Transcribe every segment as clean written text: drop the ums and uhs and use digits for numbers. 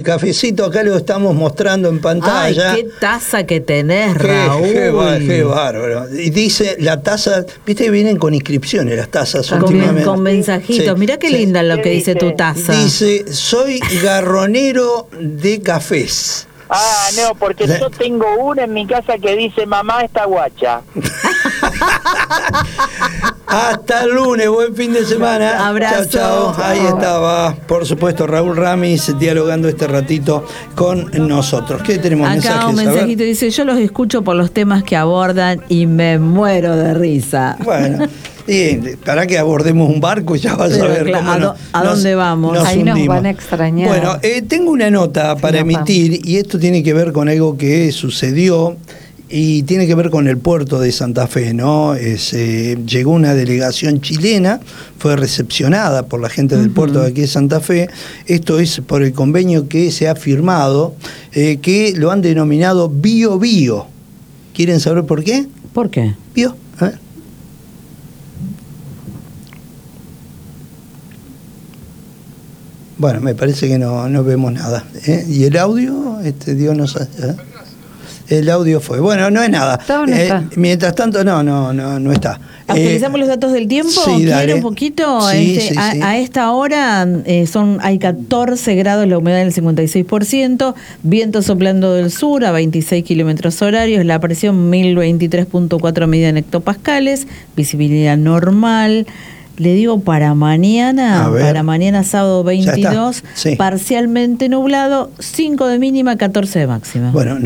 cafecito acá lo estamos mostrando en pantalla. Ay, qué taza que tenés, Raúl. Qué bárbaro. Y dice, la taza, viste que vienen con inscripciones las tazas últimamente. Con mensajitos. Sí, Mirá qué linda lo que dice tu taza. Dice, soy garronero de cafés. Ah, no, porque yo tengo una en mi casa que dice, mamá está guacha. Hasta el lunes, buen fin de semana. Abrazo. Chao, chao. Ahí estaba, por supuesto, Raúl Ramis dialogando este ratito con nosotros. ¿Qué tenemos? Acá un mensajito dice, yo los escucho por los temas que abordan y me muero de risa. Bueno, y para que abordemos un barco y ya vas a ver cómo ¿a dónde vamos? Ahí nos van a extrañar. Bueno, tengo una nota para emitir y esto tiene que ver con algo que sucedió y tiene que ver con el puerto de Santa Fe, ¿no? Llegó una delegación chilena, fue recepcionada por la gente del puerto de aquí de Santa Fe. Esto es por el convenio que se ha firmado, que lo han denominado Bio Bio. ¿Quieren saber por qué? ¿Por qué? Bio. A ver. Bueno, me parece que no vemos nada. ¿Y el audio? Dios nos el audio fue. Bueno, no es nada. ¿Está o no está? Mientras tanto, no está. ¿Actualizamos los datos del tiempo? Sí, dale. Un poquito? Sí, sí. A esta hora hay 14 grados, la humedad del 56%, viento soplando del sur a 26 kilómetros horarios, la presión 1023.4 medida en hectopascales, visibilidad normal. Le digo para mañana sábado 22, sí. Parcialmente nublado, 5 de mínima, 14 de máxima. Bueno,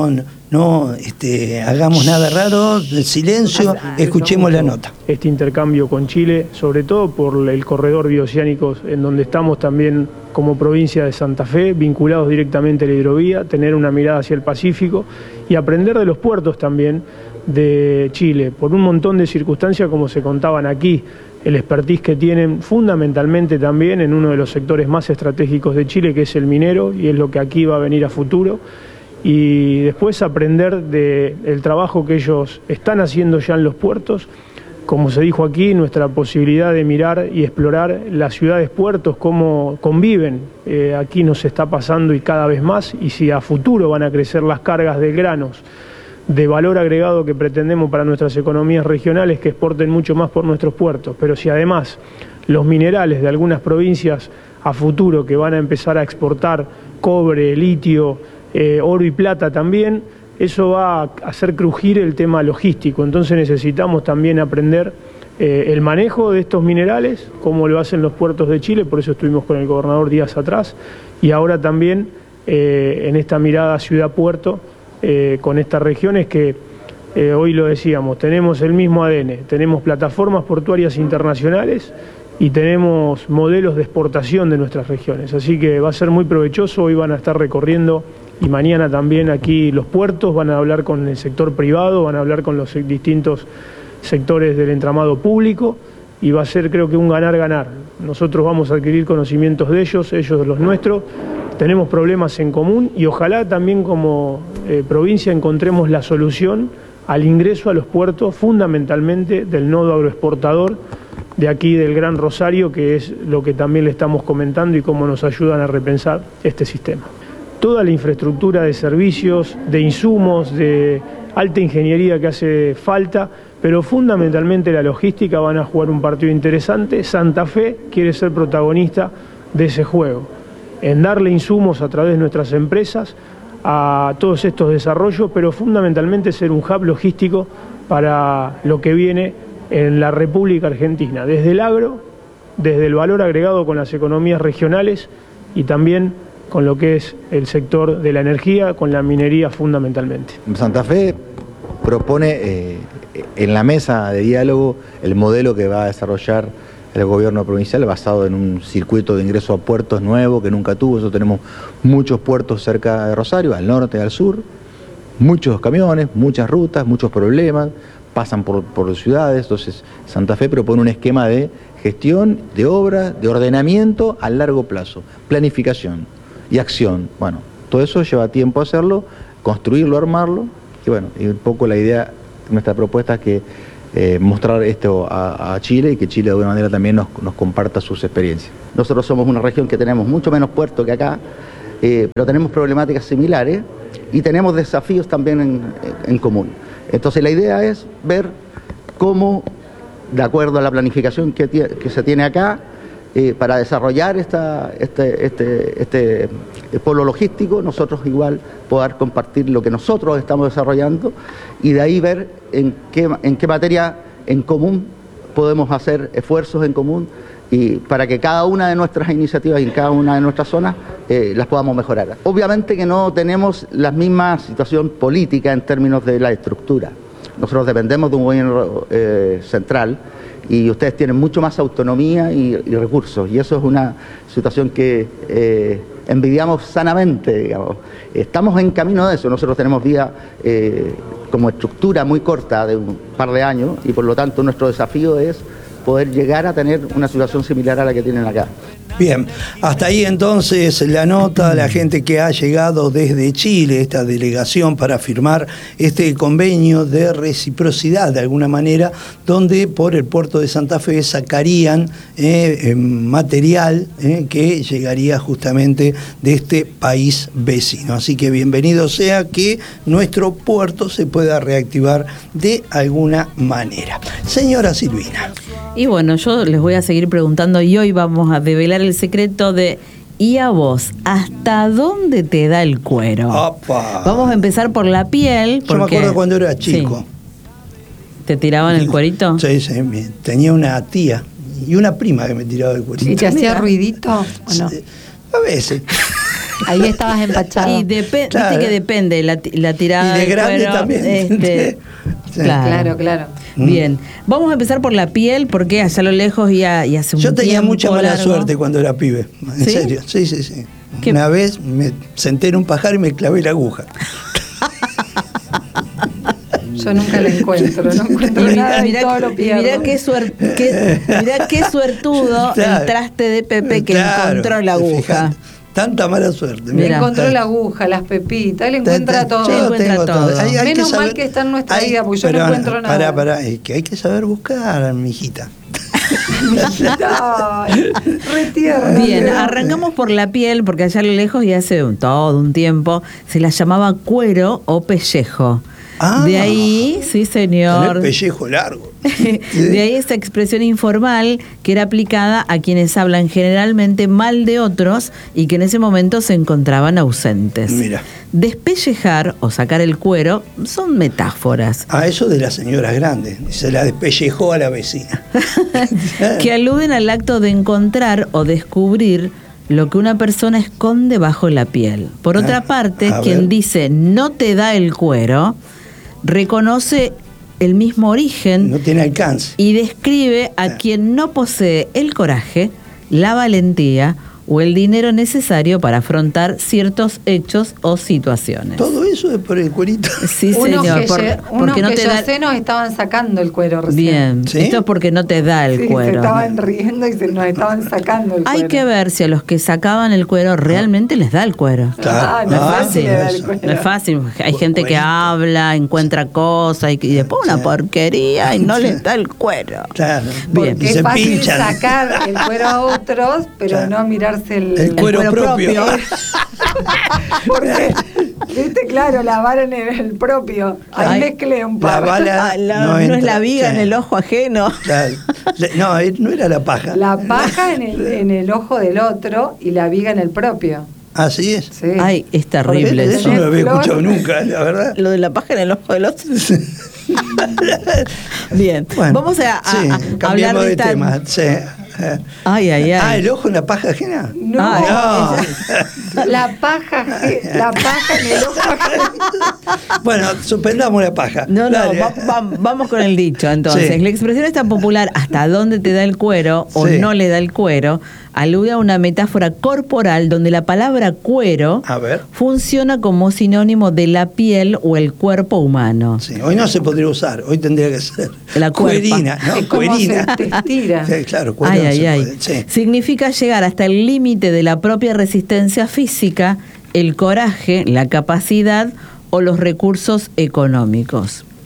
no hagamos nada raro, silencio, escuchemos la nota. Este intercambio con Chile, sobre todo por el corredor bioceánico en donde estamos también como provincia de Santa Fe, vinculados directamente a la hidrovía, tener una mirada hacia el Pacífico y aprender de los puertos también de Chile, por un montón de circunstancias como se contaban aquí, el expertise que tienen fundamentalmente también en uno de los sectores más estratégicos de Chile, que es el minero, y es lo que aquí va a venir a futuro, y después aprender del trabajo que ellos están haciendo ya en los puertos, como se dijo aquí, nuestra posibilidad de mirar y explorar las ciudades puertos, cómo conviven, aquí nos está pasando y cada vez más, y si a futuro van a crecer las cargas de granos, de valor agregado que pretendemos para nuestras economías regionales que exporten mucho más por nuestros puertos, pero si además los minerales de algunas provincias a futuro que van a empezar a exportar cobre, litio, oro y plata también, eso va a hacer crujir el tema logístico, entonces necesitamos también aprender el manejo de estos minerales, como lo hacen los puertos de Chile, por eso estuvimos con el gobernador días atrás, y ahora también en esta mirada ciudad-puerto, con estas regiones que hoy lo decíamos, tenemos el mismo ADN, tenemos plataformas portuarias internacionales y tenemos modelos de exportación de nuestras regiones, así que va a ser muy provechoso. Hoy van a estar recorriendo y mañana también aquí los puertos, van a hablar con el sector privado, van a hablar con los distintos sectores del entramado público y va a ser, creo que, un ganar-ganar. Nosotros vamos a adquirir conocimientos de ellos de los nuestros. Tenemos problemas en común y ojalá también como provincia encontremos la solución al ingreso a los puertos, fundamentalmente del nodo agroexportador de aquí del Gran Rosario, que es lo que también le estamos comentando y cómo nos ayudan a repensar este sistema. Toda la infraestructura de servicios, de insumos, de alta ingeniería que hace falta, pero fundamentalmente la logística van a jugar un partido interesante. Santa Fe quiere ser protagonista de ese juego, en darle insumos a través de nuestras empresas a todos estos desarrollos, pero fundamentalmente ser un hub logístico para lo que viene en la República Argentina, desde el agro, desde el valor agregado con las economías regionales y también con lo que es el sector de la energía, con la minería fundamentalmente. Santa Fe propone en la mesa de diálogo el modelo que va a desarrollar el gobierno provincial basado en un circuito de ingreso a puertos nuevo que nunca tuvo. Nosotros tenemos muchos puertos cerca de Rosario, al norte y al sur, muchos camiones, muchas rutas, muchos problemas, pasan por ciudades. Entonces Santa Fe propone un esquema de gestión, de obras, de ordenamiento a largo plazo, planificación y acción. Bueno, todo eso lleva tiempo hacerlo, construirlo, armarlo, y bueno, y un poco la idea, nuestra propuesta es que mostrar esto a Chile y que Chile de alguna manera también nos comparta sus experiencias. Nosotros somos una región que tenemos mucho menos puertos que acá, pero tenemos problemáticas similares y tenemos desafíos también en común. Entonces la idea es ver cómo, de acuerdo a la planificación que se tiene acá, para desarrollar este polo logístico, nosotros igual poder compartir lo que nosotros estamos desarrollando y de ahí ver en qué materia en común podemos hacer esfuerzos en común y para que cada una de nuestras iniciativas en cada una de nuestras zonas las podamos mejorar. Obviamente que no tenemos la misma situación política en términos de la estructura. Nosotros dependemos de un gobierno central y ustedes tienen mucho más autonomía y recursos, y eso es una situación que envidiamos sanamente, digamos. Estamos en camino de eso, nosotros tenemos vía como estructura muy corta de un par de años, y por lo tanto nuestro desafío es poder llegar a tener una situación similar a la que tienen acá. Bien, hasta ahí entonces la nota, la gente que ha llegado desde Chile, esta delegación para firmar este convenio de reciprocidad de alguna manera, donde por el puerto de Santa Fe sacarían material que llegaría justamente de este país vecino. Así que bienvenido sea que nuestro puerto se pueda reactivar de alguna manera. Señora Silvina. Y bueno, yo les voy a seguir preguntando y hoy vamos a develar el secreto de ¿y a vos? ¿Hasta dónde te da el cuero? ¡Opa! Vamos a empezar por la piel. Yo me acuerdo cuando era chico. Sí. ¿Te tiraban el cuerito? Sí, sí. Tenía una tía y una prima que me tiraba el cuerito. ¿Y te hacía ruidito o no? A veces. Ahí estabas empachado. Y viste que depende la tirada y de del grande cuero, también. Sí. Claro. Bien, vamos a empezar por la piel porque allá a lo lejos y hace un tiempo Yo tenía mucha mala largo. suerte cuando era pibe, en serio. Sí. Una vez me senté en un pajar y me clavé la aguja. Yo nunca la encuentro, no encuentro nada y todo lo pierdo. Mirá qué suertudo Claro. el traste de Pepe que Claro, encontró la aguja. fíjate, tanta mala suerte. Mirá. Encontró la aguja, las pepitas, él encuentra todo. Yo tengo todo. Hay Menos que mal que está en nuestra vida, porque yo no encuentro nada. Pará, es que hay que saber buscar, mijita. Ay, re tierno. Bien, arrancamos por la piel porque allá a lo lejos y hace todo un tiempo se la llamaba cuero o pellejo. De ahí, sí señor. Tener pellejo largo. De ahí esa expresión informal que era aplicada a quienes hablan generalmente mal de otros y que en ese momento se encontraban ausentes. Mira. Despellejar o sacar el cuero son metáforas. A eso de las señoras grandes. Se la despellejó a la vecina. Que aluden al acto de encontrar o descubrir lo que una persona esconde bajo la piel. Por otra parte, quien dice no te da el cuero, reconoce el mismo origen. No tiene alcance. Y describe a quien no posee el coraje, la valentía o el dinero necesario para afrontar ciertos hechos o situaciones. Todo eso es por el cuerito. Sí, Unos señor. que no yo te da... sé nos estaban sacando el cuero recién. Bien, ¿Sí? esto es porque no te da el cuero. Se estaban riendo y nos estaban sacando el cuero. Hay que ver si a los que sacaban el cuero realmente les da el cuero. Claro. No es Ah, fácil no, dar eso. el cuero. No es fácil, hay gente que habla, encuentra cosas y después una porquería y no les da el cuero. Claro. Bien. Y Es se fácil pinchan. sacar el cuero a otros, pero Claro. no mirarse El cuero propio. Porque, viste, claro, la vara en el propio. Ahí Ay, mezclé un La par. bala No entra. es la viga Sí. en el ojo ajeno. Claro. No, no era la paja. La paja en el ojo del otro y la viga en el propio. Así es. Sí. Ay, es terrible Eso eso. no lo había Flor. escuchado nunca, la verdad. Lo de la paja en el ojo del otro. Bien, Bueno, vamos a hablar cambiamos de de esta... tema. Sí. Ay, ay, ay. Ah, el ojo en la paja ajena. No, Ah, la paja en el ojo ajeno. Bueno, suspendamos la paja. No, Dale. vamos con el dicho. Entonces, Sí. la expresión es tan popular, ¿hasta dónde te da el cuero o Sí. no le da el cuero? Alude a una metáfora corporal donde la palabra cuero A ver. funciona como sinónimo de la piel o el cuerpo humano. Sí, hoy no se podría usar, hoy tendría que ser La cuerpa. cuerina, ¿no? Es como Cuerina. se te estira. Sí, claro, cuero Ay, no ay, se ay. puede, sí. Significa llegar hasta el límite de la propia resistencia física, el coraje, la capacidad o los recursos económicos.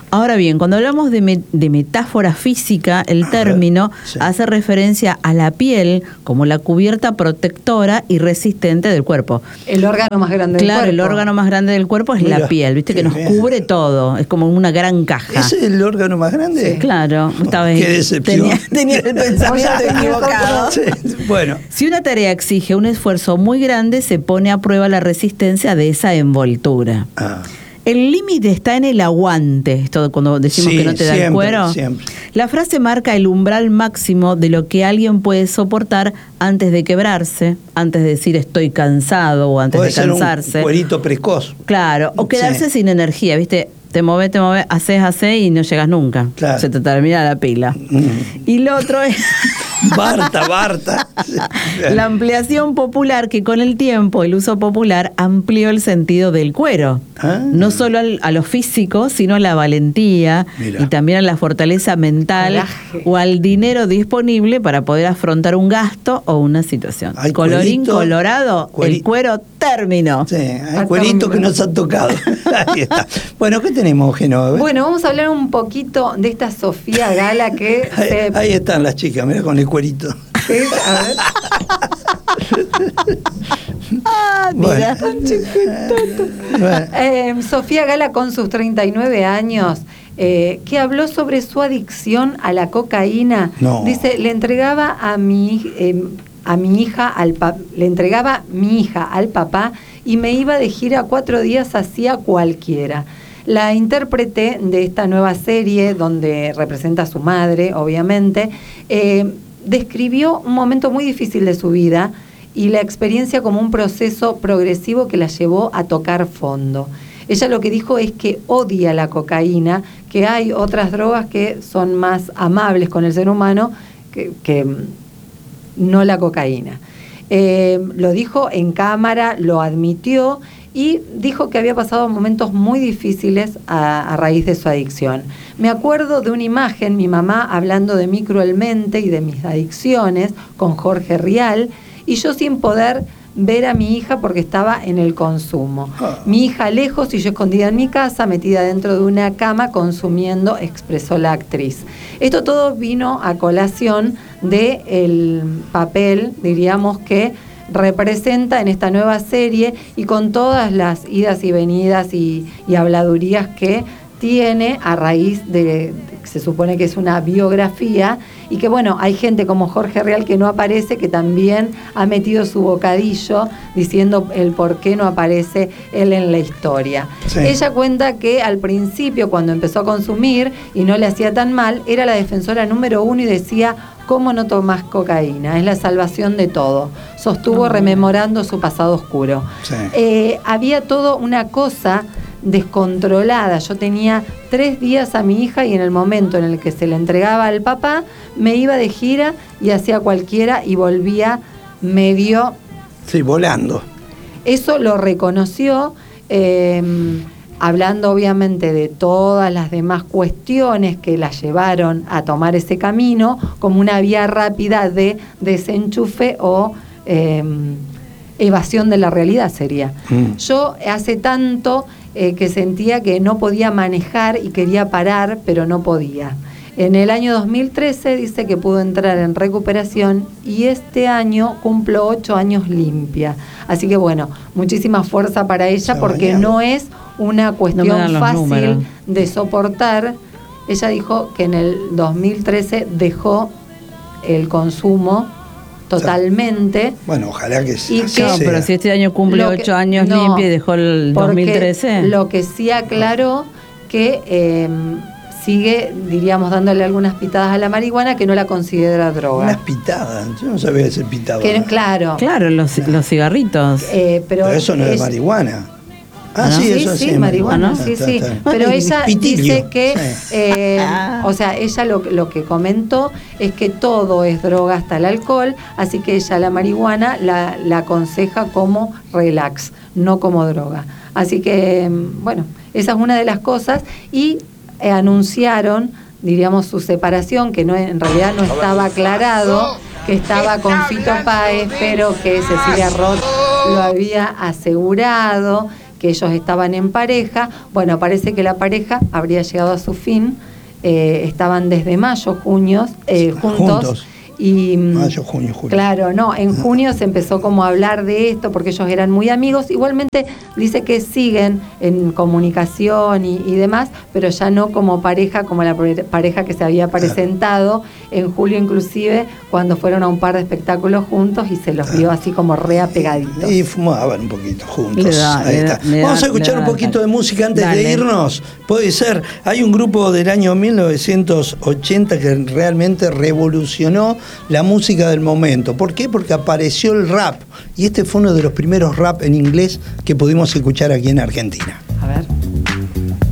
Ahora bien, cuando hablamos de metáfora física, el término hace referencia a la piel como la cubierta protectora y resistente del cuerpo. El órgano más grande del cuerpo. Claro, el órgano más grande del cuerpo es la piel, viste, que nos cubre todo, es como una gran caja. ¿Ese es el órgano más grande? Sí. Claro, esta vez qué decepción. tenía el pensamiento equivocado. Sí, bueno. Si una tarea exige un esfuerzo muy grande, se pone a prueba la resistencia de esa envoltura. El límite está en el aguante, esto cuando decimos que no te da el cuero. Siempre. La frase marca el umbral máximo de lo que alguien puede soportar antes de quebrarse, antes de decir estoy cansado o antes de cansarse. Ser un cuerito precoz. Claro, o quedarse sin energía, ¿viste? Te mueves, haces y no llegas nunca. Claro. Se te termina la pila. Y lo otro es... Barta. La ampliación popular, que con el tiempo el uso popular amplió el sentido del cuero. No solo a lo físico, sino a la valentía. Mirá. Y también a la fortaleza mental o al dinero disponible para poder afrontar un gasto o una situación. Hay Colorín colorado, el cuero término. Sí, hay cueritos que nos han tocado. Ahí está. Bueno, ¿qué tenemos, Geno? Bueno, vamos a hablar un poquito de esta Sofía Gala que... Ahí están las chicas, mira con el cuerito. ¿Sí? A ver. Mira. Bueno. Sofía Gala con sus 39 años, que habló sobre su adicción a la cocaína. Dice, le entregaba mi hija al papá y me iba de gira 4 días hacia cualquiera. La intérprete de esta nueva serie, donde representa a su madre, obviamente, describió un momento muy difícil de su vida y la experiencia como un proceso progresivo que la llevó a tocar fondo. Ella lo que dijo es que odia la cocaína, que hay otras drogas que son más amables con el ser humano que no la cocaína. Lo dijo en cámara, lo admitió y dijo que había pasado momentos muy difíciles a raíz de su adicción. Me acuerdo de una imagen, mi mamá hablando de mí cruelmente y de mis adicciones con Jorge Rial, y yo sin poder ver a mi hija porque estaba en el consumo. Mi hija lejos y yo escondida en mi casa, metida dentro de una cama consumiendo, expresó la actriz. Esto todo vino a colación del papel, diríamos, que representa en esta nueva serie y con todas las idas y venidas y habladurías que tiene a raíz de, se supone que es una biografía, y que bueno, hay gente como Jorge Rial que no aparece, que también ha metido su bocadillo diciendo el por qué no aparece él en la historia. Sí. Ella cuenta que al principio, cuando empezó a consumir y no le hacía tan mal, era la defensora número 1 y decía: ¿cómo no tomás cocaína? Es la salvación de todo. Sostuvo rememorando su pasado oscuro. Sí. Había todo una cosa descontrolada. Yo tenía 3 días a mi hija y en el momento en el que se le entregaba al papá, me iba de gira y hacía cualquiera y volvía medio... Sí, volando. Eso lo reconoció, hablando obviamente de todas las demás cuestiones que la llevaron a tomar ese camino como una vía rápida de desenchufe o evasión de la realidad sería. Yo hace tanto que sentía que no podía manejar y quería parar, pero no podía. En el año 2013 dice que pudo entrar en recuperación y este año cumplo 8 años limpia. Así que bueno, muchísima fuerza para ella porque no es una cuestión fácil de soportar. Ella dijo que en el 2013 dejó el consumo totalmente. Bueno, ojalá que sí. Pero si este año cumple 8 años limpia y dejó el 2013. Lo que sí aclaró que sigue, diríamos, dándole algunas pitadas a la marihuana, que no la considera droga. Unas pitadas, yo no sabía ese pitado. Claro. Claro, los cigarritos. Pero eso no es marihuana. Ah, sí, eso sí, marihuana, sí. Pero ella dice que, o sea, ella lo que comentó es que todo es droga hasta el alcohol, así que ella la marihuana la aconseja como relax, no como droga. Así que, bueno, esa es una de las cosas. Y anunciaron, diríamos, su separación, que no en realidad no estaba aclarado, que estaba con Fito Páez, pero que Cecilia Roth lo había asegurado, que ellos estaban en pareja. Bueno, parece que la pareja habría llegado a su fin. Estaban desde mayo, junio, juntos. Y, mayo, junio, julio. Claro, no, en junio se empezó como a hablar de esto porque ellos eran muy amigos. Igualmente dice que siguen en comunicación y demás, pero ya no como pareja, como la pareja que se había presentado en julio, inclusive cuando fueron a un par de espectáculos juntos y se los vio así como re apegaditos. Y fumaban un poquito juntos. Ahí está. Vamos a escuchar un poquito de música antes de irnos. Puede ser. Hay un grupo del año 1980 que realmente revolucionó la música del momento. ¿Por qué? Porque apareció el rap. Y este fue uno de los primeros rap en inglés que pudimos escuchar aquí en Argentina. A ver.